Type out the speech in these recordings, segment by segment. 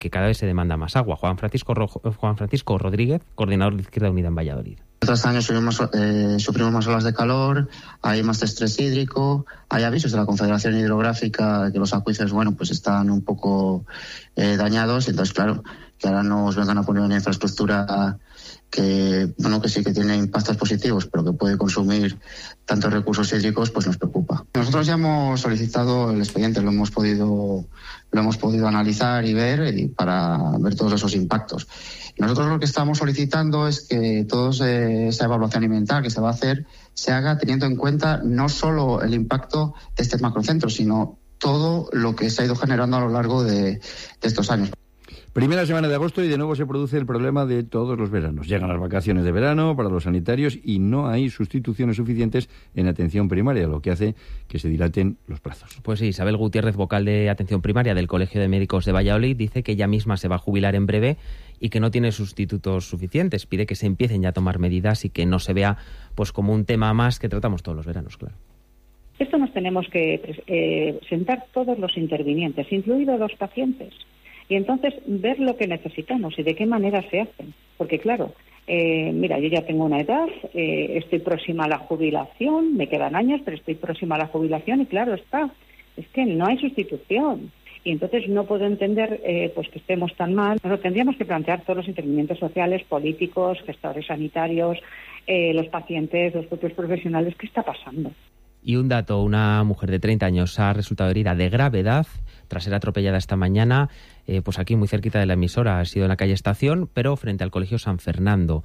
que cada vez se demanda más agua. Juan Francisco Rodríguez, coordinador de Izquierda Unida en Valladolid. Otros años sufrimos más olas de calor, hay más estrés hídrico, hay avisos de la Confederación Hidrográfica de que los acuíferos, pues están un poco dañados. Entonces, claro, que ahora nos vengan a poner una infraestructura que sí que tiene impactos positivos, pero que puede consumir tantos recursos hídricos, pues nos preocupa. Nosotros ya hemos solicitado el expediente, lo hemos podido analizar y ver, y para ver todos esos impactos. Nosotros lo que estamos solicitando es que toda esa evaluación ambiental que se va a hacer se haga teniendo en cuenta no solo el impacto de este macrocentro, sino todo lo que se ha ido generando a lo largo de estos años. Primera semana de agosto y de nuevo se produce el problema de todos los veranos. Llegan las vacaciones de verano para los sanitarios y no hay sustituciones suficientes en atención primaria, lo que hace que se dilaten los plazos. Pues sí, Isabel Gutiérrez, vocal de atención primaria del Colegio de Médicos de Valladolid, dice que ella misma se va a jubilar en breve y que no tiene sustitutos suficientes. Pide que se empiecen ya a tomar medidas y que no se vea pues como un tema más que tratamos todos los veranos, claro. Esto nos tenemos que sentar todos los intervinientes, incluidos los pacientes, y entonces ver lo que necesitamos y de qué manera se hacen. Porque claro, yo ya tengo una edad, estoy próxima a la jubilación, me quedan años, pero estoy próxima a la jubilación y claro está, es que no hay sustitución. Y entonces no puedo entender que estemos tan mal. Nos tendríamos que plantear todos los intervinientes sociales, políticos, gestores sanitarios, los pacientes, los propios profesionales, ¿qué está pasando? Y un dato, una mujer de 30 años ha resultado herida de gravedad tras ser atropellada esta mañana, pues aquí muy cerquita de la emisora, ha sido en la calle Estación, pero frente al Colegio San Fernando.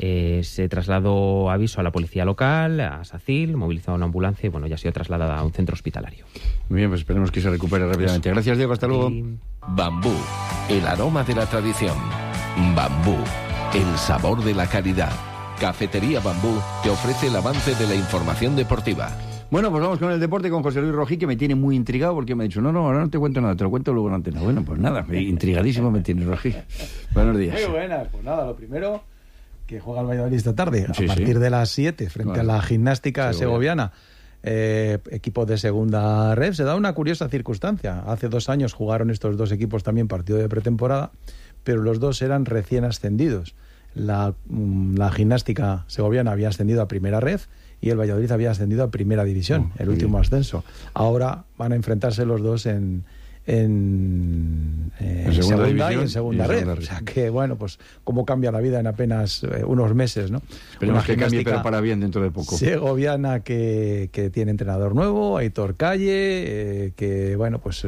Se trasladó aviso a la policía local, a SACIL, movilizó una ambulancia y ya ha sido trasladada a un centro hospitalario. Muy bien, pues esperemos que se recupere rápidamente. Gracias, Diego, hasta luego. Bambú, el aroma de la tradición. Bambú, el sabor de la calidad. Cafetería Bambú te ofrece el avance de la información deportiva. Bueno, pues vamos con el deporte, con José Luis Rojí, que me tiene muy intrigado porque me ha dicho, no, ahora no te cuento nada, te lo cuento luego en antena. Bueno, pues nada, intrigadísimo me tiene Rojí. Buenos días. Muy buenas, pues nada, lo primero, que juega el Valladolid esta tarde, a partir de las 7, frente a la Gimnástica Segoviana. Equipo de segunda red. Se da una curiosa circunstancia. Hace 2 años jugaron estos dos equipos también partido de pretemporada, pero los dos eran recién ascendidos. La Gimnástica Segoviana había ascendido a primera red y el Valladolid había ascendido a primera división, el último ascenso. Ahora van a enfrentarse los dos en segunda y en segunda red. O sea que, pues cómo cambia la vida en apenas unos meses, ¿no? Esperemos que cambie, pero para bien dentro de poco. Segoviana que tiene entrenador nuevo, Aitor Calle, que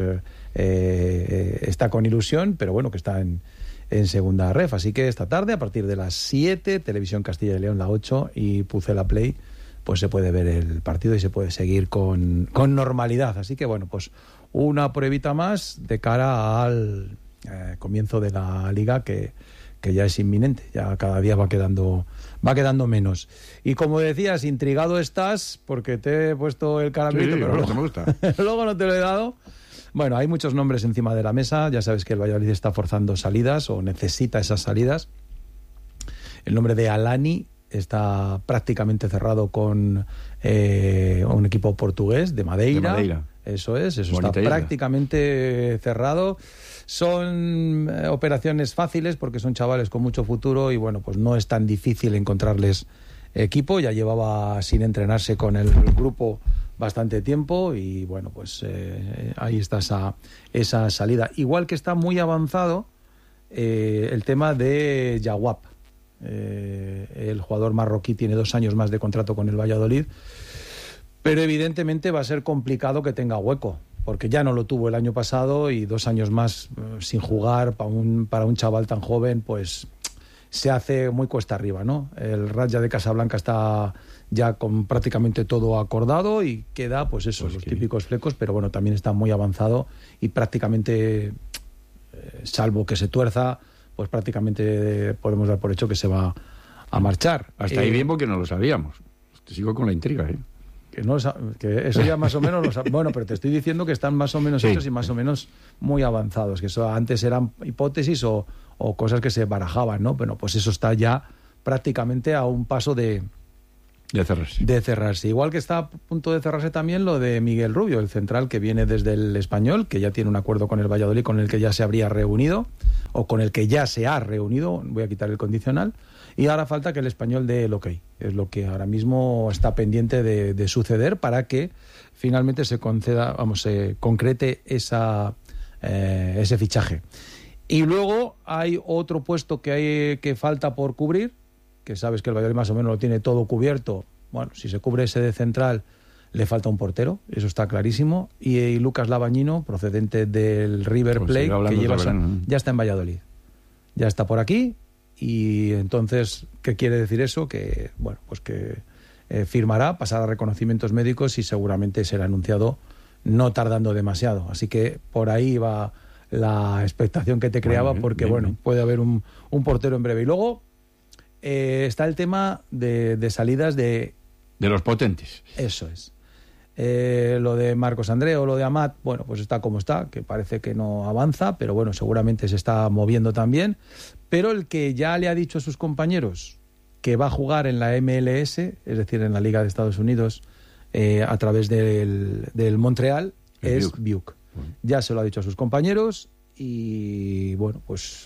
está con ilusión, pero que está en segunda ref. Así que esta tarde, a partir de las 7, Televisión Castilla y León la 8 y Pucela Play, pues se puede ver el partido y se puede seguir con normalidad. Así que una pruebita más de cara al comienzo de la liga que ya es inminente, ya cada día va quedando menos. Y como decías, intrigado estás porque te he puesto el caramelito, pero luego no te lo he dado. Bueno, hay muchos nombres encima de la mesa. Ya sabes que el Valladolid está forzando salidas o necesita esas salidas. El nombre de Alani está prácticamente cerrado con un equipo portugués de Madeira. Eso está prácticamente cerrado. Son operaciones fáciles porque son chavales con mucho futuro y no es tan difícil encontrarles equipo. Ya llevaba sin entrenarse con el grupo bastante tiempo y ahí está esa salida. Igual que está muy avanzado el tema de Jawab. El jugador marroquí tiene 2 años más de contrato con el Valladolid, pero evidentemente va a ser complicado que tenga hueco, porque ya no lo tuvo el año pasado y 2 años más sin jugar para un chaval tan joven, pues se hace muy cuesta arriba, ¿no? El Raja de Casablanca está ya con prácticamente todo acordado y queda los típicos flecos, pero también está muy avanzado y prácticamente, salvo que se tuerza, pues prácticamente podemos dar por hecho que se va a marchar. Hasta ahí bien porque no lo sabíamos. Te sigo con la intriga, ¿eh? Que eso ya más o menos lo sabemos. Bueno, pero te estoy diciendo que están más o menos hechos y más o menos muy avanzados, que eso antes eran hipótesis o cosas que se barajaban, ¿no? Bueno, pues eso está ya prácticamente a un paso de de cerrarse. Igual que está a punto de cerrarse también lo de Miguel Rubio, el central que viene desde el Español, que ya tiene un acuerdo con el Valladolid, con el que ya se habría reunido, o con el que ya se ha reunido, voy a quitar el condicional, y ahora falta que el Español dé el ok. Es lo que ahora mismo está pendiente de suceder para que finalmente se concrete ese fichaje. Y luego hay otro puesto que falta por cubrir, que sabes que el Valladolid más o menos lo tiene todo cubierto. Bueno, si se cubre ese de central, le falta un portero, eso está clarísimo. Y Lucas Labañino, procedente del River Plate, que ya está en Valladolid. Ya está por aquí. Y entonces, ¿qué quiere decir eso? Que, bueno, pues que firmará, pasará reconocimientos médicos y seguramente será anunciado no tardando demasiado. Así que por ahí va la expectación que te creaba, porque, bueno, puede haber un portero en breve. Y luego está el tema de salidas de los potentes. Eso es. Lo de Marcos Andreu, lo de Amat, bueno, pues está como está, que parece que no avanza, pero bueno, seguramente se está moviendo también. Pero el que ya le ha dicho a sus compañeros que va a jugar en la MLS, es decir, en la Liga de Estados Unidos, a través del Montreal, es Biuk. Ya se lo ha dicho a sus compañeros y, bueno, pues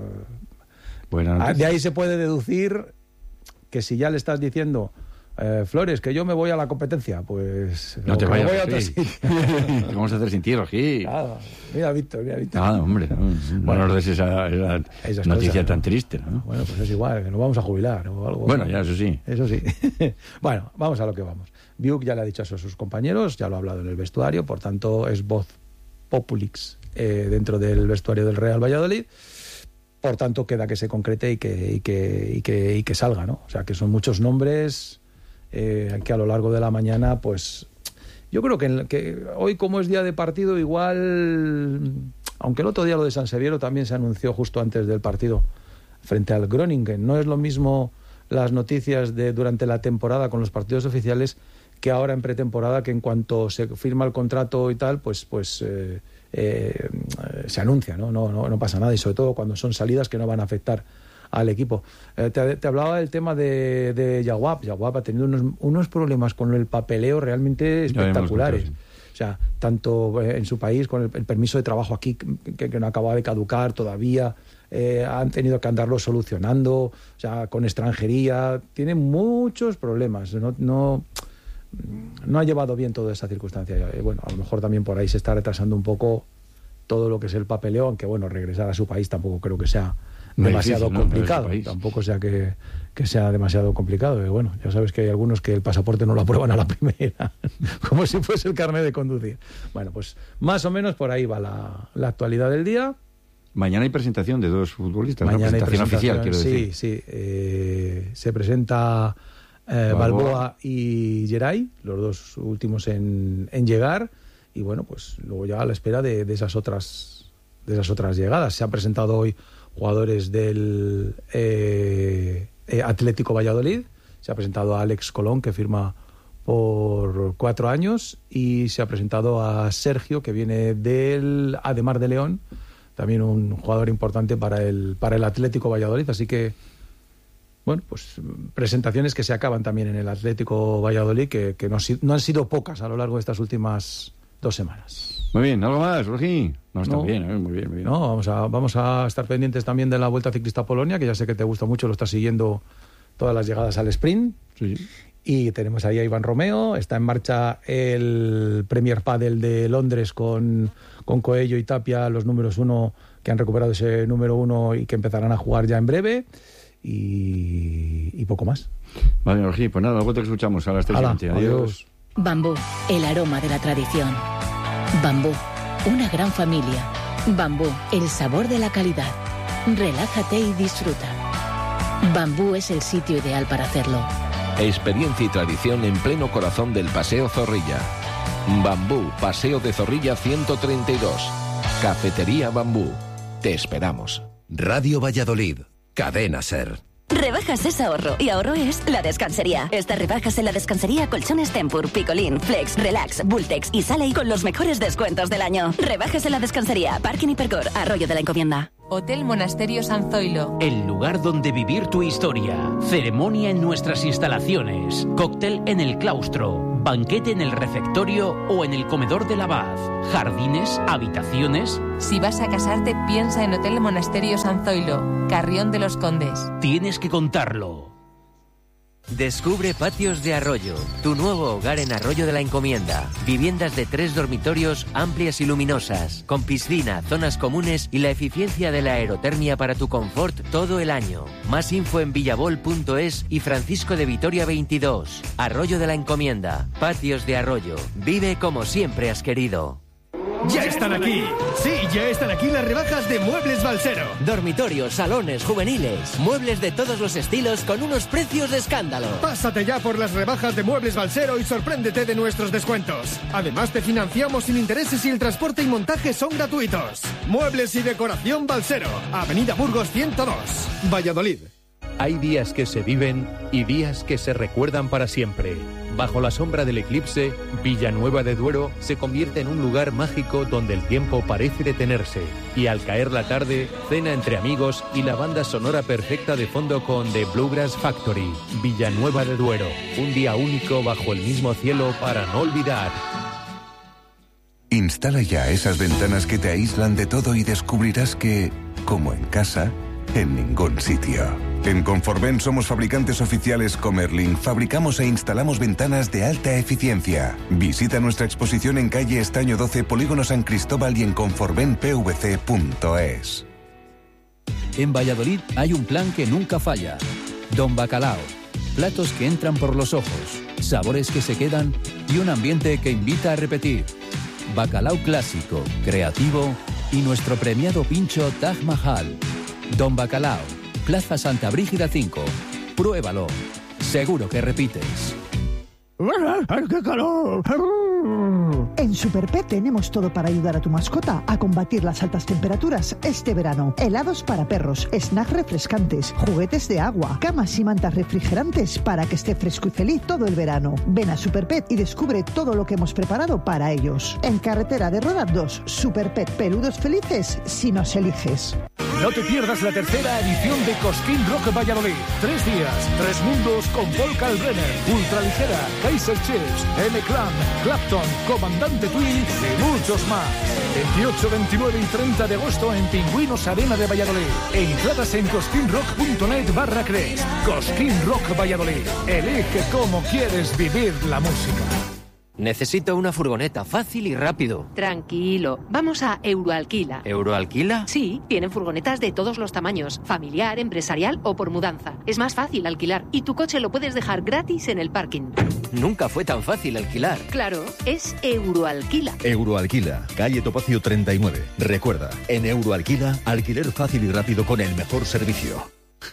de ahí se puede deducir que si ya le estás diciendo, Flores, que yo me voy a la competencia, pues no te vayas, voy a otro sitio. ¿Qué vamos a hacer sin ti, Rojí? Claro, mira Víctor. Hombre, no nos des esa noticia cosas, tan triste, ¿no? Bueno, pues es igual, que nos vamos a jubilar o algo. Bueno, ya, eso sí. Bueno, vamos a lo que vamos. Biuk ya le ha dicho eso a sus compañeros, ya lo ha hablado en el vestuario, por tanto es voz populix dentro del vestuario del Real Valladolid. Por tanto, queda que se concrete y que salga, ¿no? O sea, que son muchos nombres que a lo largo de la mañana, pues yo creo que hoy, como es día de partido, igual, aunque el otro día lo de San Severo también se anunció justo antes del partido frente al Groningen, no es lo mismo las noticias de durante la temporada con los partidos oficiales que ahora en pretemporada, que en cuanto se firma el contrato y tal, pues se anuncia, ¿no? No pasa nada, y sobre todo cuando son salidas que no van a afectar al equipo. Te hablaba del tema de Yaguap. Yaguap ha tenido unos problemas con el papeleo realmente espectaculares. O sea, tanto en su país, con el permiso de trabajo aquí, que no acaba de caducar todavía, han tenido que andarlo solucionando, o sea, con extranjería, tiene muchos problemas. No ha llevado bien toda esa circunstancia. Bueno, a lo mejor también por ahí se está retrasando un poco todo lo que es el papeleo, aunque bueno, regresar a su país tampoco creo que sea demasiado complicado, tampoco sea que sea demasiado complicado. Y bueno, ya sabes que hay algunos que el pasaporte no lo aprueban a la primera, como si fuese el carnet de conducir. Bueno, pues más o menos por ahí va la actualidad del día. Mañana hay presentación de dos futbolistas, mañana presentación oficial, quiero decir. Sí, se presenta Balboa y Geray, los dos últimos en llegar, y bueno, pues luego ya a la espera de esas otras llegadas. Se han presentado hoy jugadores del Atlético Valladolid. Se ha presentado a Alex Colón, que firma por 4 años, y se ha presentado a Sergio, que viene del Ademar de León, también un jugador importante para el Atlético Valladolid. Así que, bueno, pues presentaciones que se acaban también en el Atlético Valladolid, que no han sido pocas a lo largo de estas últimas 2 semanas. Muy bien, ¿algo más, Rojí? No, está bien, muy bien. No, vamos a estar pendientes también de la Vuelta Ciclista a Polonia, que ya sé que te gusta mucho, lo estás siguiendo todas las llegadas al sprint. Sí. Y tenemos ahí a Iván Romeo, está en marcha el Premier Padel de Londres con Coello y Tapia, los números 1, que han recuperado ese número 1 y que empezarán a jugar ya en breve, y poco más. Vale, Rojí, pues nada, luego te escuchamos a las 3:20. Adiós. Bambú, el aroma de la tradición. Bambú, una gran familia. Bambú, el sabor de la calidad. Relájate y disfruta. Bambú es el sitio ideal para hacerlo. Experiencia y tradición en pleno corazón del Paseo Zorrilla. Bambú, Paseo de Zorrilla 132. Cafetería Bambú. Te esperamos. Radio Valladolid. Cadena SER. Rebajas es ahorro, y ahorro es La Descansería. Estas rebajas en La Descansería: colchones Tempur, Picolín, Flex, Relax, Bultex y Sally con los mejores descuentos del año. Rebajas en La Descansería, Parking Hipercor, Arroyo de la Encomienda. Hotel Monasterio San Zoilo. El lugar donde vivir tu historia. Ceremonia en nuestras instalaciones. Cóctel en el claustro. Banquete en el refectorio o en el comedor del abad. Jardines, habitaciones. Si vas a casarte, piensa en Hotel Monasterio San Zoilo, Carrión de los Condes. Tienes que contarlo. Descubre Patios de Arroyo, tu nuevo hogar en Arroyo de la Encomienda. Viviendas de 3 dormitorios amplias y luminosas, con piscina, zonas comunes y la eficiencia de la aerotermia para tu confort todo el año. Más info en villabol.es y Francisco de Vitoria 22. Arroyo de la Encomienda, Patios de Arroyo. Vive como siempre has querido. ¡Ya están aquí! Sí, ya están aquí las rebajas de Muebles Balsero. Dormitorios, salones, juveniles, muebles de todos los estilos con unos precios de escándalo. Pásate ya por las rebajas de Muebles Balsero y sorpréndete de nuestros descuentos. Además te financiamos sin intereses y el transporte y montaje son gratuitos. Muebles y decoración Balsero, Avenida Burgos 102, Valladolid. Hay días que se viven y días que se recuerdan para siempre. Bajo la sombra del eclipse, Villanueva de Duero se convierte en un lugar mágico donde el tiempo parece detenerse. Y al caer la tarde, cena entre amigos y la banda sonora perfecta de fondo con The Bluegrass Factory. Villanueva de Duero, un día único bajo el mismo cielo para no olvidar. Instala ya esas ventanas que te aíslan de todo y descubrirás que, como en casa, en ningún sitio. En Conforven somos fabricantes oficiales Comerlin. Fabricamos e instalamos ventanas de alta eficiencia. Visita nuestra exposición en calle Estaño 12, Polígono San Cristóbal y en conforvenpvc.es. En Valladolid hay un plan que nunca falla. Don Bacalao. Platos que entran por los ojos, sabores que se quedan y un ambiente que invita a repetir. Bacalao clásico, creativo y nuestro premiado pincho Taj Mahal. Don Bacalao. Plaza Santa Brígida 5. Pruébalo. Seguro que repites. ¡Qué calor! En Superpet tenemos todo para ayudar a tu mascota a combatir las altas temperaturas este verano. Helados para perros, snacks refrescantes, juguetes de agua, camas y mantas refrigerantes para que esté fresco y feliz todo el verano. Ven a Superpet y descubre todo lo que hemos preparado para ellos. En Carretera de Roda 2, Superpet, peludos felices si nos eliges. No te pierdas la tercera edición de Cosquín Rock Valladolid. 3 días, 3 mundos con Paul Kalbrenner, Ultraligera, Kaiser Chiefs, M-Clan, Clapton, Comandante Twin y muchos más. 28, 29 y 30 de agosto en Pingüinos Arena de Valladolid. E entradas en cosquinrock.net/Cres. Cosquín Rock Valladolid. Elige cómo quieres vivir la música. Necesito una furgoneta fácil y rápido. Tranquilo, vamos a Euroalquila. ¿Euroalquila? Sí, tienen furgonetas de todos los tamaños, familiar, empresarial o por mudanza. Es más fácil alquilar y tu coche lo puedes dejar gratis en el parking. Nunca fue tan fácil alquilar. Claro, es Euroalquila. Euroalquila, calle Topacio 39. Recuerda, en Euroalquila, alquiler fácil y rápido con el mejor servicio.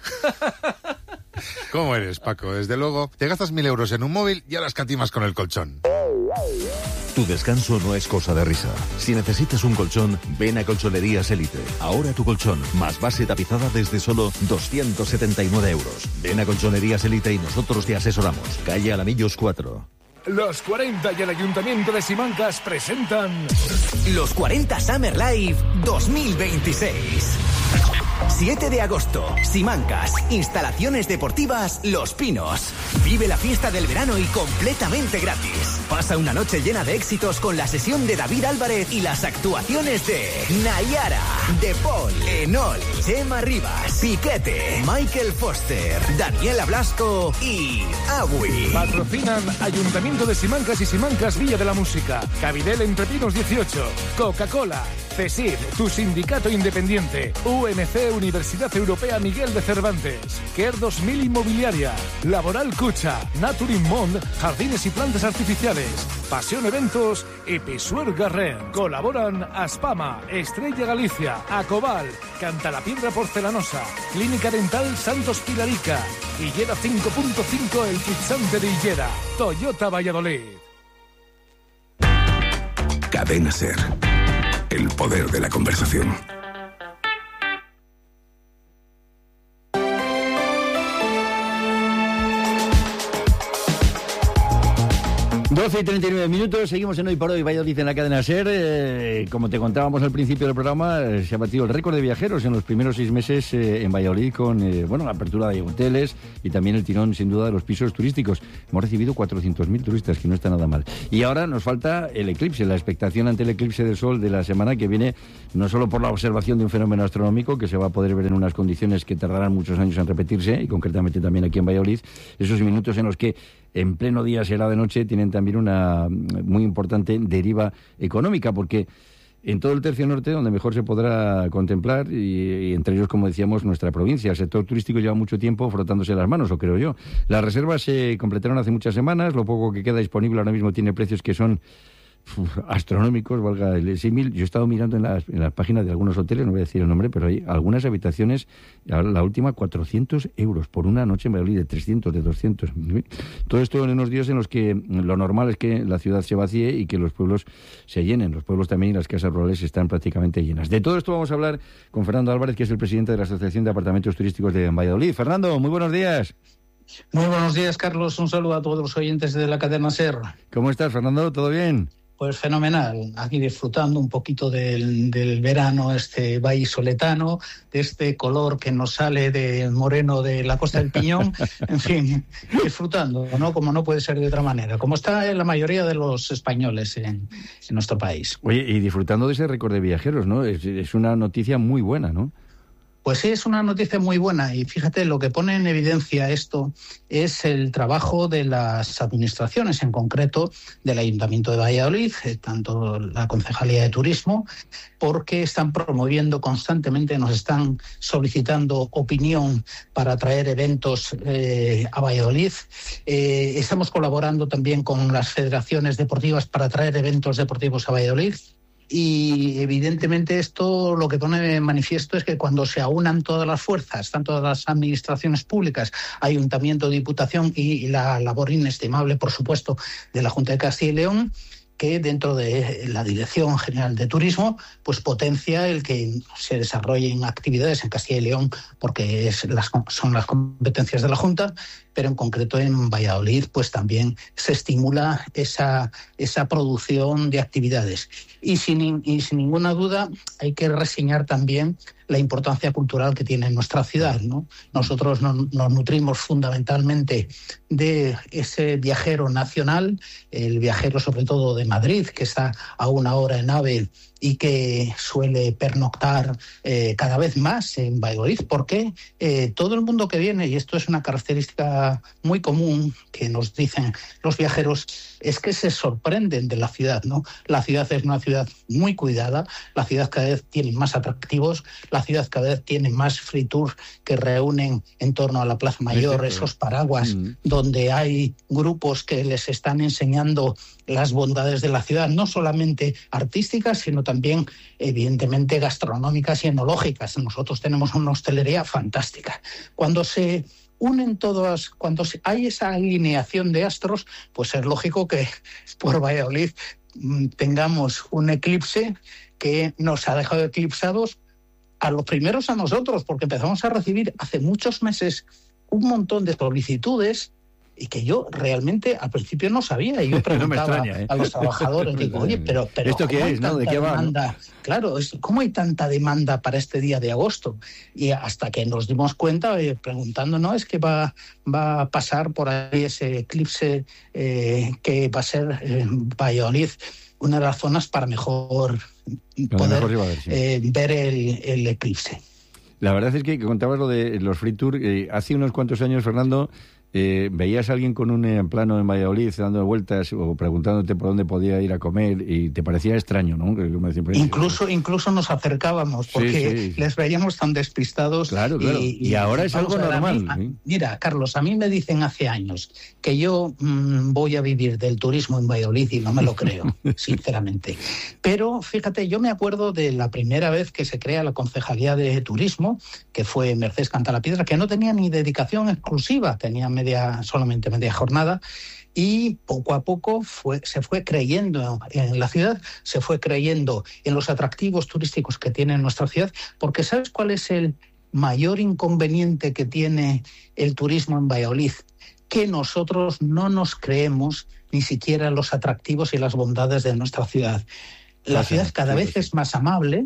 ¿Cómo eres, Paco? Desde luego, te gastas 1.000 euros en un móvil y ahora escatimas con el colchón. Tu descanso no es cosa de risa. Si necesitas un colchón, ven a Colchonerías Elite. Ahora tu colchón, más base tapizada desde solo 279 euros. Ven a Colchonerías Elite y nosotros te asesoramos. Calle Alamillos 4. Los 40 y el Ayuntamiento de Simancas presentan... Los 40 Summer Live 2026. 7 de agosto, Simancas, instalaciones deportivas Los Pinos. Vive la fiesta del verano y completamente gratis. Pasa una noche llena de éxitos con la sesión de David Álvarez y las actuaciones de Nayara, De Paul, Enol, Chema Rivas, Piquete, Michael Foster, Daniela Blasco y Agui. Patrocinan Ayuntamiento de Simancas y Simancas Villa de la Música, Cabidel Entre Pinos 18, Coca-Cola, CESID, tu sindicato independiente, UMC Universidad Europea Miguel de Cervantes, Care 2000 Inmobiliaria, Laboral Cucha, Naturin Mond, Jardines y Plantas Artificiales, Pasión Eventos y Pisuer Garren. Colaboran Aspama, Estrella Galicia, Acobal, Cantalapiedra Porcelanosa, Clínica Dental Santos Pilarica, Higuera 5.5 El Fixante de Higuera, Toyota Valladolid. Cadena SER. El poder de la conversación. 12:39, seguimos en Hoy por Hoy Valladolid en la cadena SER. Como te contábamos al principio del programa, se ha batido el récord de viajeros en los primeros 6 meses en Valladolid con la apertura de hoteles y también el tirón sin duda de los pisos turísticos. Hemos recibido 400.000 turistas, que no está nada mal. Y ahora nos falta el eclipse, la expectación ante el eclipse del sol de la semana que viene, no solo por la observación de un fenómeno astronómico que se va a poder ver en unas condiciones que tardarán muchos años en repetirse, y concretamente también aquí en Valladolid, esos minutos en los que en pleno día será de noche, tienen también una muy importante deriva económica, porque en todo el tercio norte, donde mejor se podrá contemplar, y entre ellos, como decíamos, nuestra provincia, el sector turístico lleva mucho tiempo frotándose las manos, o creo yo. Las reservas se completaron hace muchas semanas, lo poco que queda disponible ahora mismo tiene precios que son astronómicos, valga el símil. Yo he estado mirando en las páginas de algunos hoteles, no voy a decir el nombre, pero hay algunas habitaciones, la última 400 euros por una noche en Valladolid, de 300, de 200. Todo esto en unos días en los que lo normal es que la ciudad se vacíe y que los pueblos se llenen. Los pueblos también y las casas rurales están prácticamente llenas. De todo esto vamos a hablar con Fernando Álvarez, que es el presidente de la Asociación de Apartamentos Turísticos de Valladolid. Fernando, muy buenos días. Muy buenos días, Carlos. Un saludo a todos los oyentes de la cadena SER. ¿Cómo estás, Fernando? ¿Todo bien? Pues fenomenal, aquí disfrutando un poquito del verano vallisoletano, de este color que nos sale de moreno de la Costa del Piñón, en fin, disfrutando, ¿no? Como no puede ser de otra manera, como está la mayoría de los españoles en nuestro país. Oye, y disfrutando de ese récord de viajeros, ¿no? Es una noticia muy buena, ¿no? Pues sí, es una noticia muy buena, y fíjate, lo que pone en evidencia esto es el trabajo de las administraciones, en concreto del Ayuntamiento de Valladolid, tanto la Concejalía de Turismo, porque están promoviendo constantemente, nos están solicitando opinión para traer eventos a Valladolid. Estamos colaborando también con las federaciones deportivas para traer eventos deportivos a Valladolid. Y evidentemente esto lo que pone de manifiesto es que cuando se aunan todas las fuerzas, tanto las administraciones públicas, Ayuntamiento, Diputación y la labor inestimable, por supuesto, de la Junta de Castilla y León, que dentro de la Dirección General de Turismo pues potencia el que se desarrollen actividades en Castilla y León, porque son las competencias de la Junta, pero en concreto en Valladolid pues también se estimula esa producción de actividades. Y sin ninguna duda hay que reseñar también la importancia cultural que tiene nuestra ciudad, ¿no? Nosotros nos nutrimos fundamentalmente de ese viajero nacional, el viajero sobre todo de Madrid, que está a 1 hora en AVE y que suele pernoctar cada vez más en Valladolid, porque todo el mundo que viene, y esto es una característica muy común que nos dicen los viajeros, es que se sorprenden de la ciudad, ¿no? La ciudad es una ciudad muy cuidada, la ciudad cada vez tiene más atractivos, la ciudad cada vez tiene más free tours que reúnen en torno a la Plaza Mayor, esos paraguas donde hay grupos que les están enseñando las bondades de la ciudad, no solamente artísticas, sino también, evidentemente, gastronómicas y enológicas. Nosotros tenemos una hostelería fantástica. Cuando se unen todas, cuando hay esa alineación de astros, pues es lógico que por Valladolid tengamos un eclipse que nos ha dejado eclipsados a los primeros a nosotros, porque empezamos a recibir hace muchos meses un montón de solicitudes y que yo realmente al principio no sabía. Y yo preguntaba a los trabajadores, digo, oye, pero ¿esto qué es, no? ¿De qué va? Demanda? Claro, ¿cómo hay tanta demanda para este día de agosto? Y hasta que nos dimos cuenta, preguntando, no, es que va a pasar por ahí ese eclipse que va a ser Valladolid una de las zonas para mejor poder ver el eclipse. La verdad es que contabas lo de los free tour. Hace unos cuantos años, Fernando, veías a alguien con un plano en Valladolid dando vueltas o preguntándote por dónde podía ir a comer y te parecía extraño, ¿no? Incluso nos acercábamos porque les veíamos tan despistados. Claro. Y ahora es algo normal. Mira, Carlos, a mí me dicen hace años que yo voy a vivir del turismo en Valladolid y no me lo creo, sinceramente. Pero fíjate, yo me acuerdo de la primera vez que se crea la Concejalía de Turismo, que fue Mercedes Cantalapiedra, que no tenía ni dedicación exclusiva, tenía solamente media jornada, y poco a poco se fue creyendo en la ciudad, se fue creyendo en los atractivos turísticos que tiene nuestra ciudad, porque ¿sabes cuál es el mayor inconveniente que tiene el turismo en Valladolid? Que nosotros no nos creemos ni siquiera los atractivos y las bondades de nuestra ciudad. La ciudad cada vez es más amable,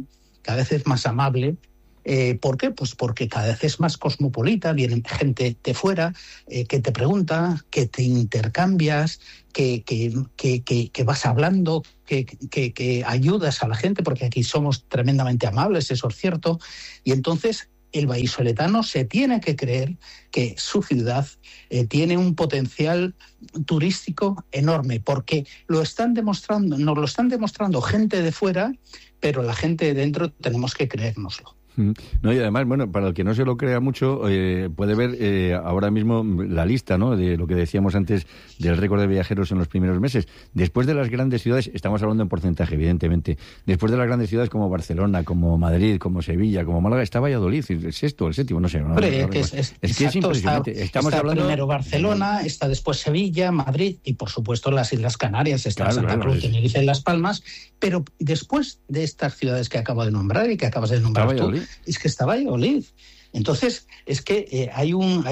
¿por qué? Pues porque cada vez es más cosmopolita, viene gente de fuera que te pregunta, que te intercambias, que vas hablando, que ayudas a la gente, porque aquí somos tremendamente amables, eso es cierto, y entonces el vallisoletano se tiene que creer que su ciudad tiene un potencial turístico enorme, porque nos lo están demostrando gente de fuera, pero la gente de dentro tenemos que creérnoslo. No, y además, bueno, para el que no se lo crea mucho, puede ver ahora mismo la lista, ¿no?, de lo que decíamos antes del récord de viajeros en los primeros meses. Después de las grandes ciudades, estamos hablando en porcentaje, evidentemente, después de las grandes ciudades como Barcelona, como Madrid, como Sevilla, como Málaga, está Valladolid, el sexto, el séptimo, no sé. Es que es impresionante. Estamos hablando primero Barcelona, está después Sevilla, Madrid y, por supuesto, las Islas Canarias, está Santa Cruz, Tenerife y Las Palmas, pero después de estas ciudades que acabo de nombrar y que acabas de nombrar tú, es que está Valladolid. Entonces, es que hay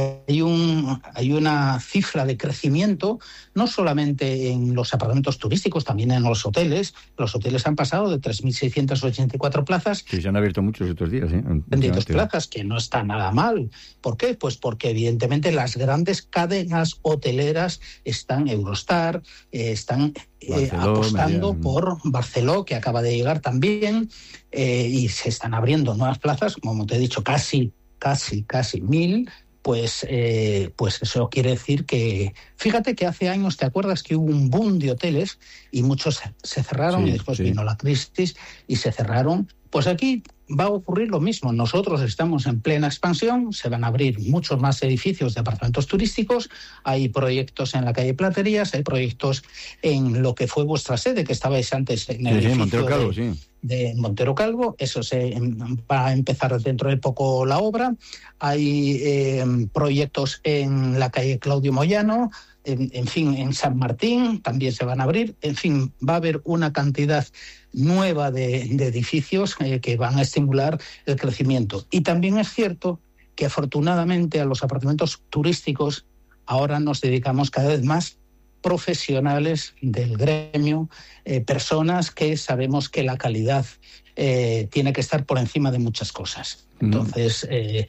una cifra de crecimiento, no solamente en los apartamentos turísticos, también en los hoteles. Los hoteles han pasado de 3.684 plazas. Sí, se han abierto muchos estos días, ¿eh? 22 plazas, que no está nada mal. ¿Por qué? Pues porque evidentemente las grandes cadenas hoteleras están, Eurostar, están apostando por Barceló, que acaba de llegar también, y se están abriendo nuevas plazas, como te he dicho, casi 1.000, pues eso quiere decir que, fíjate que hace años, ¿te acuerdas que hubo un boom de hoteles y muchos se cerraron y después vino la crisis y se cerraron? Pues aquí va a ocurrir lo mismo. Nosotros estamos en plena expansión, se van a abrir muchos más edificios de apartamentos turísticos, hay proyectos en la calle Platerías, hay proyectos en lo que fue vuestra sede, que estabais antes en el edificio Montero Calvo, de Montero Calvo. Eso va a empezar dentro de poco la obra. Hay proyectos en la calle Claudio Moyano, en fin, en San Martín también se van a abrir. En fin, va a haber una cantidad nueva de edificios que van a estimular el crecimiento. Y también es cierto que afortunadamente a los apartamentos turísticos ahora nos dedicamos cada vez más profesionales del gremio, personas que sabemos que la calidad tiene que estar por encima de muchas cosas. Entonces,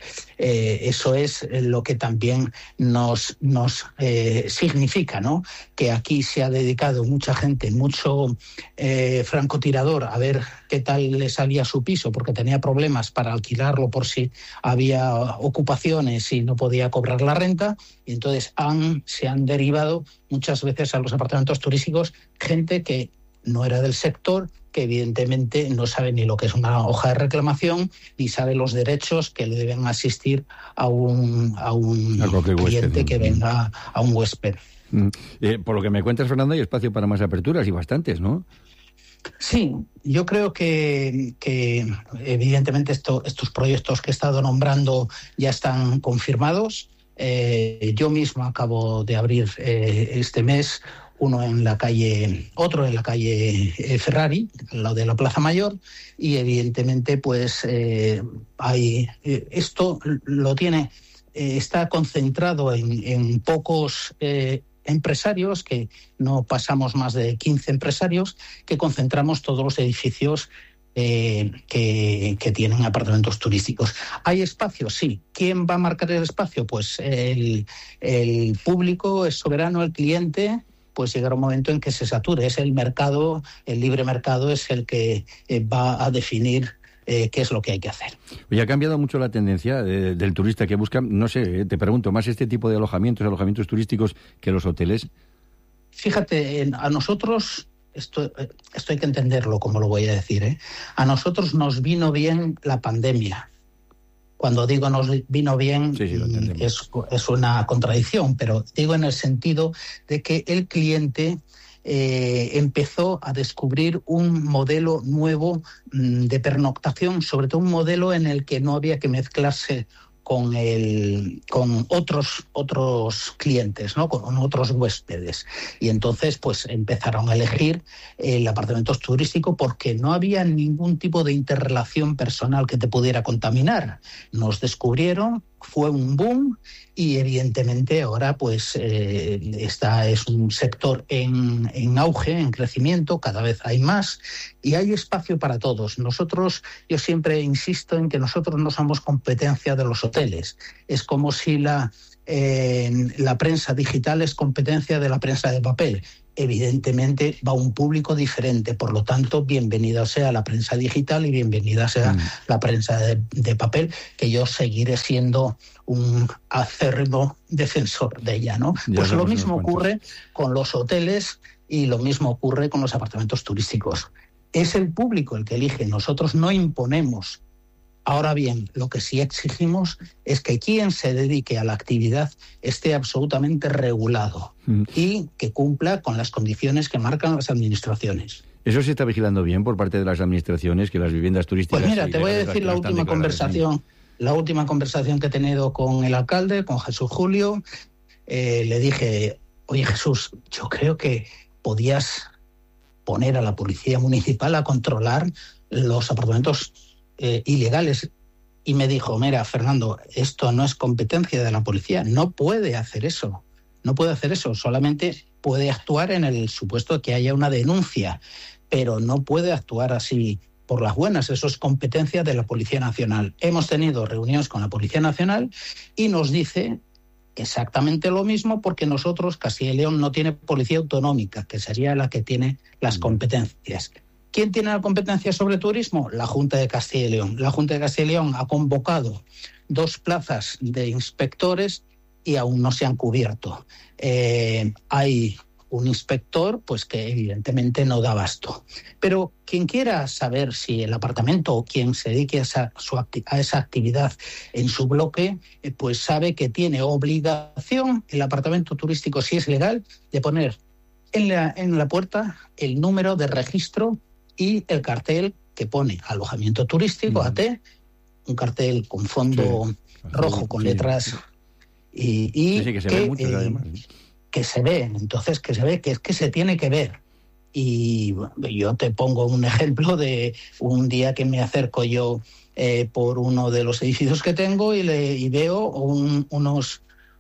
eso es lo que también nos significa, ¿no?, que aquí se ha dedicado mucha gente, mucho francotirador a ver qué tal le salía su piso, porque tenía problemas para alquilarlo por si había ocupaciones y no podía cobrar la renta, y entonces se han derivado muchas veces a los apartamentos turísticos gente que no era del sector, que evidentemente no sabe ni lo que es una hoja de reclamación, ni sabe los derechos que le deben asistir a un cliente que venga, a un huésped. Por lo que me cuentas, Fernando, hay espacio para más aperturas y bastantes, ¿no? Sí, yo creo que evidentemente estos proyectos que he estado nombrando ya están confirmados. Yo mismo acabo de abrir este mes otro en la calle Ferrari, al lado de la Plaza Mayor, y evidentemente pues esto lo tiene, está concentrado en pocos empresarios, que no pasamos más de 15 empresarios, que concentramos todos los edificios que tienen apartamentos turísticos. ¿Hay espacio? Sí. ¿Quién va a marcar el espacio? Pues el público es soberano, el cliente. Pues llegará un momento en que se sature. Es el mercado, el libre mercado es el que va a definir qué es lo que hay que hacer. Oye, ha cambiado mucho la tendencia del turista que busca, no sé, te pregunto, más este tipo de alojamientos turísticos que los hoteles. Fíjate, a nosotros, esto hay que entenderlo, como lo voy a decir, a nosotros nos vino bien la pandemia. Cuando digo nos vino bien, es una contradicción, pero digo en el sentido de que el cliente empezó a descubrir un modelo nuevo de pernoctación, sobre todo un modelo en el que no había que mezclarse con otros clientes, ¿no?, con otros huéspedes. Y entonces pues empezaron a elegir el apartamento turístico porque no había ningún tipo de interrelación personal que te pudiera contaminar. Nos descubrieron, fue un boom y evidentemente ahora pues es un sector en auge, en crecimiento, cada vez hay más y hay espacio para todos. Yo siempre insisto en que nosotros no somos competencia de los hoteles. Es como si la prensa digital es competencia de la prensa de papel. Evidentemente va a un público diferente, por lo tanto, bienvenida sea la prensa digital y bienvenida sea la prensa de papel, que yo seguiré siendo un acérrimo defensor de ella, ¿no? Pues lo mismo ocurre con los hoteles y lo mismo ocurre con los apartamentos turísticos. Es el público el que elige, nosotros no imponemos. Ahora bien, lo que sí exigimos es que quien se dedique a la actividad esté absolutamente regulado y que cumpla con las condiciones que marcan las administraciones. ¿Eso se está vigilando bien por parte de las administraciones, que las viviendas turísticas... Pues mira, te voy a decir la última conversación que he tenido con el alcalde, con Jesús Julio. Le dije, oye Jesús, yo creo que podías poner a la policía municipal a controlar los apartamentos ilegales, y me dijo, mira Fernando, esto no es competencia de la policía, no puede hacer eso, solamente puede actuar en el supuesto de que haya una denuncia, pero no puede actuar así por las buenas, eso es competencia de la Policía Nacional. Hemos tenido reuniones con la Policía Nacional y nos dice exactamente lo mismo, porque nosotros, Castilla y León, no tiene policía autonómica, que sería la que tiene las competencias. ¿Quién tiene la competencia sobre turismo? La Junta de Castilla y León. La Junta de Castilla y León ha convocado 2 plazas de inspectores y aún no se han cubierto. Hay un inspector pues que evidentemente no da abasto. Pero quien quiera saber si el apartamento o quien se dedique a esa actividad en su bloque, pues sabe que tiene obligación el apartamento turístico, si es legal, de poner en la puerta el número de registro y el cartel que pone alojamiento turístico, AT, un cartel con fondo rojo con letras y que se ve mucho, además. Que se ve, entonces que se ve, que es que se tiene que ver. Y yo te pongo un ejemplo de un día que me acerco yo por uno de los edificios que tengo y veo unos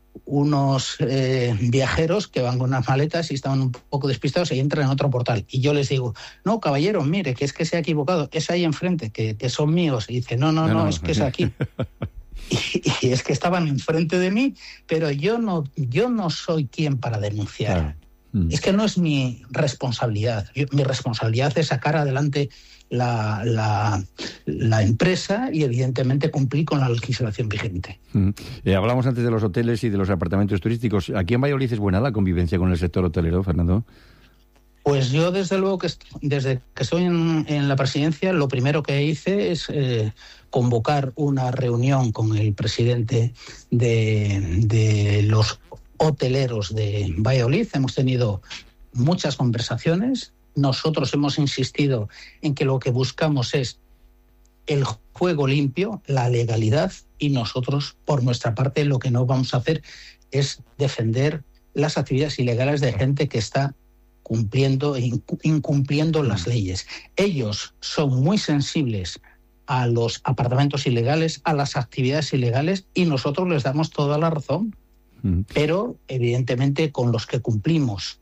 viajeros que van con unas maletas y estaban un poco despistados y entran en otro portal. Y yo les digo, no, caballero, mire, que es que se ha equivocado, es ahí enfrente, que son míos. Y dice, no, es que es aquí. Y es que estaban enfrente de mí, pero yo no soy quien para denunciar. Claro. Es que no es mi responsabilidad. Mi responsabilidad es sacar adelante la empresa y evidentemente cumplir con la legislación vigente. Hablamos antes de los hoteles y de los apartamentos turísticos. ¿Aquí en Valladolid es buena la convivencia con el sector hotelero, Fernando? Pues yo desde luego que desde que estoy en la presidencia, lo primero que hice es convocar una reunión con el presidente de los hoteleros de Valladolid. Hemos tenido muchas conversaciones. Nosotros hemos insistido en que lo que buscamos es el juego limpio, la legalidad, y nosotros, por nuestra parte, lo que no vamos a hacer es defender las actividades ilegales de gente que está incumpliendo las leyes. Ellos son muy sensibles a los apartamentos ilegales, a las actividades ilegales, y nosotros les damos toda la razón. Pero, evidentemente, con los que cumplimos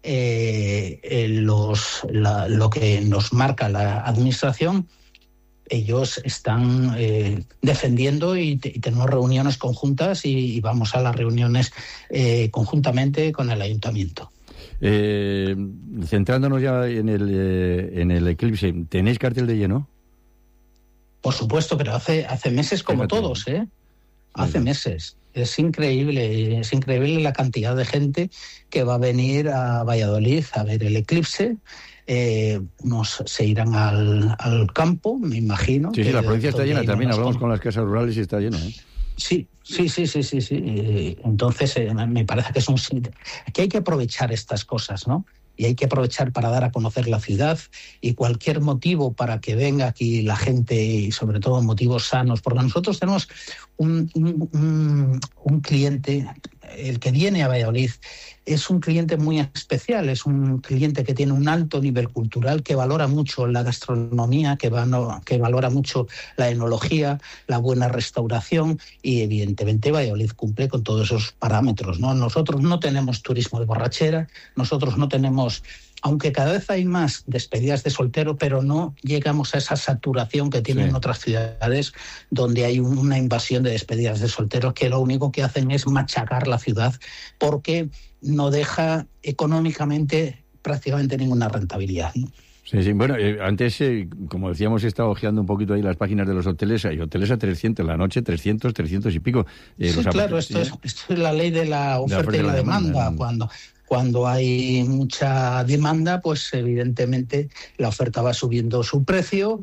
lo que nos marca la administración, ellos están defendiendo y tenemos reuniones conjuntas y vamos a las reuniones conjuntamente con el ayuntamiento. Centrándonos ya en el eclipse, ¿tenéis cartel de lleno? Por supuesto, pero hace meses como todos, hace meses. Es increíble la cantidad de gente que va a venir a Valladolid a ver el eclipse. Unos se irán al campo, me imagino. Sí, la provincia está llena también. Hablamos con las casas rurales y está llena. Sí. Entonces, me parece que hay que aprovechar estas cosas, ¿no? Y hay que aprovechar para dar a conocer la ciudad, y cualquier motivo para que venga aquí la gente, y sobre todo motivos sanos, porque nosotros tenemos un cliente el que viene a Valladolid es un cliente muy especial, es un cliente que tiene un alto nivel cultural, que valora mucho la gastronomía, que valora mucho la enología, la buena restauración, y evidentemente Valladolid cumple con todos esos parámetros, ¿no? Nosotros no tenemos turismo de borrachera, nosotros no tenemos... Aunque cada vez hay más despedidas de soltero, pero no llegamos a esa saturación que tienen otras ciudades donde hay una invasión de despedidas de solteros que lo único que hacen es machacar la ciudad porque no deja económicamente prácticamente ninguna rentabilidad, ¿no? Sí. Bueno, antes, como decíamos, he estado ojeando un poquito ahí las páginas de los hoteles. Hay hoteles a 300, la noche 300 y pico. Sí, claro, esto es la ley de la oferta y la demanda. Cuando hay mucha demanda, pues evidentemente la oferta va subiendo su precio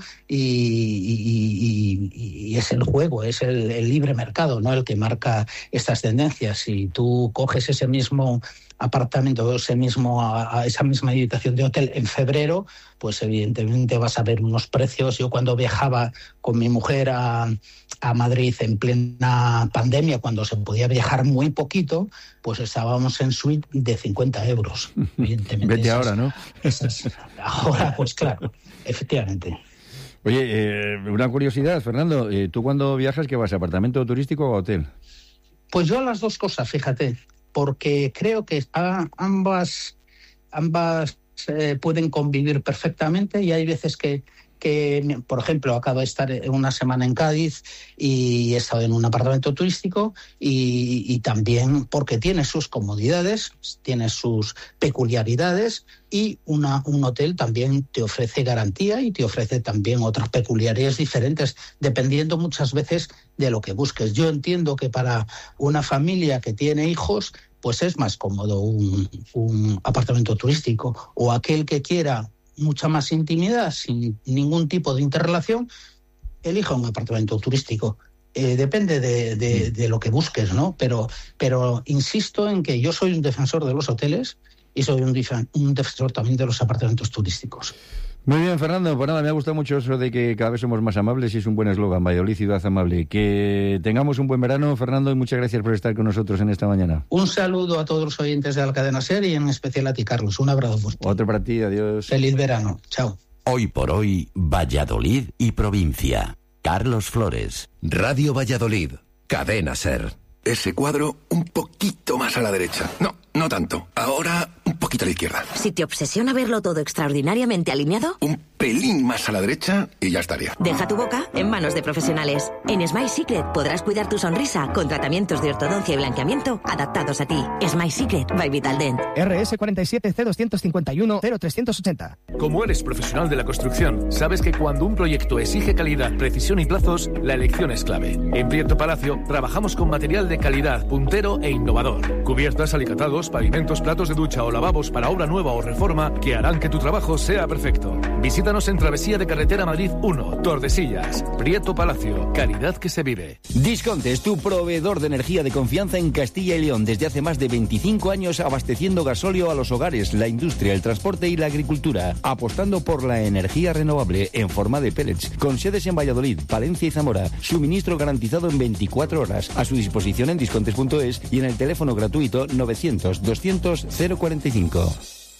y es el juego, es el libre mercado, ¿no? El que marca estas tendencias. Si tú coges ese mismo apartamento, esa misma habitación de hotel en febrero, pues evidentemente vas a ver unos precios. Yo cuando viajaba con mi mujer a Madrid en plena pandemia, cuando se podía viajar muy poquito, pues estábamos en suite de 50 euros. Evidentemente. Vete ahora, ¿no? Ahora, pues claro, efectivamente. Oye, una curiosidad, Fernando, ¿tú cuando viajas qué vas, apartamento turístico o hotel? Pues yo las dos cosas, fíjate, porque creo que ambas pueden convivir perfectamente, y hay veces que, por ejemplo, acabo de estar una semana en Cádiz y he estado en un apartamento turístico y también porque tiene sus comodidades, tiene sus peculiaridades, y un hotel también te ofrece garantía y te ofrece también otras peculiaridades diferentes, dependiendo muchas veces de lo que busques. Yo entiendo que para una familia que tiene hijos, pues es más cómodo un apartamento turístico, o aquel que quiera mucha más intimidad sin ningún tipo de interrelación, elija un apartamento turístico. Depende de lo que busques, ¿no? Pero insisto en que yo soy un defensor de los hoteles y soy un defensor también de los apartamentos turísticos. Muy bien, Fernando, pues nada, me ha gustado mucho eso de que cada vez somos más amables, y es un buen eslogan, Valladolid, ciudad amable. Que tengamos un buen verano, Fernando, y muchas gracias por estar con nosotros en esta mañana. Un saludo a todos los oyentes de la cadena SER y en especial a ti, Carlos. Un abrazo fuerte. Otro para ti, adiós. Feliz verano, chao. Hoy por hoy, Valladolid y provincia. Carlos Flores. Radio Valladolid, cadena SER. Ese cuadro un poquito más a la derecha. No tanto. Ahora un poquito a la izquierda. Si te obsesiona verlo todo extraordinariamente alineado, Un pelín más a la derecha y ya estaría. deja tu boca en manos de profesionales. En Smile Secret podrás cuidar tu sonrisa con tratamientos de ortodoncia y blanqueamiento adaptados a ti. Smile Secret by Vitaldent. RS 47 C251 0380. Como eres profesional de la construcción, sabes que cuando un proyecto exige calidad, precisión y plazos, la elección es clave. En Prieto Palacio trabajamos con material de calidad, puntero e innovador. Cubiertas, alicatados, pavimentos, platos de ducha o lavabos para obra nueva o reforma que harán que tu trabajo sea perfecto. Visítanos en Travesía de Carretera Madrid 1, Tordesillas. Prieto Palacio, calidad que se vive. Discontes, tu proveedor de energía de confianza en Castilla y León desde hace más de 25 años, abasteciendo gasóleo a los hogares, la industria, el transporte y la agricultura, apostando por la energía renovable en forma de pellets, con sedes en Valladolid, Palencia y Zamora, suministro garantizado en 24 horas, a su disposición en discontes.es y en el teléfono gratuito 900 200 045.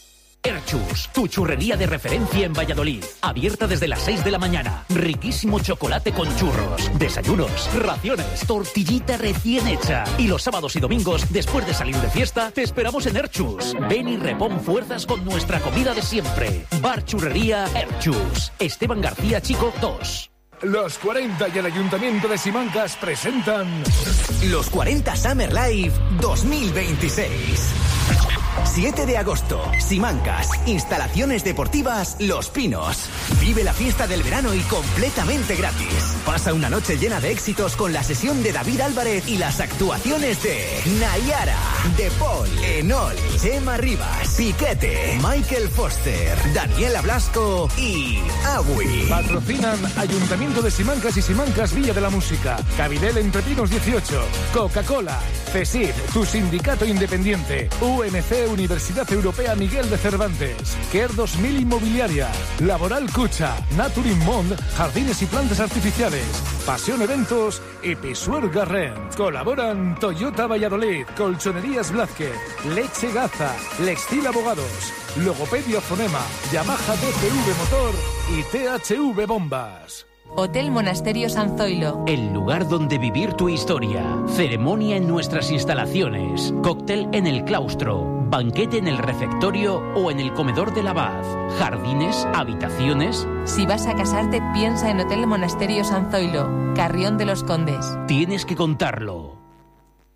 Erchus, tu churrería de referencia en Valladolid. Abierta desde las 6 de la mañana. Riquísimo chocolate con churros, desayunos, raciones, tortillita recién hecha. Y los sábados y domingos, después de salir de fiesta, te esperamos en Erchus. Ven y repon fuerzas con nuestra comida de siempre. Bar Churrería Erchus. Esteban García Chico 2. Los 40 y el Ayuntamiento de Simancas presentan Los 40 Summer Live 2026. 7 de agosto, Simancas, instalaciones deportivas Los Pinos. Vive la fiesta del verano y completamente gratis. Pasa una noche llena de éxitos con la sesión de David Álvarez y las actuaciones de Nayara, De Paul, Enol, Gemma Rivas, Piquete, Michael Foster, Daniela Blasco y Agui. Patrocinan Ayuntamiento de Simancas y Simancas Villa de la Música, Cabidel Entre Pinos 18, Coca-Cola, CESIF, tu sindicato independiente, UMC Universidad Europea Miguel de Cervantes, Care 2000 Inmobiliaria, Laboral Cucha, Naturin Mond, Jardines y Plantas Artificiales, Pasión Eventos y Pisuer Garren. Colaboran Toyota Valladolid, Colchonerías Blázquez, Leche Gaza, Lextil Abogados, Logopedia Fonema, Yamaha DCV Motor y THV Bombas. Hotel Monasterio San Zoilo. El lugar donde vivir tu historia. Ceremonia en nuestras instalaciones. Cóctel en el claustro. Banquete en el refectorio o en el comedor del abad. Jardines, habitaciones. Si vas a casarte, piensa en Hotel Monasterio San Zoilo, Carrión de los Condes. Tienes que contarlo.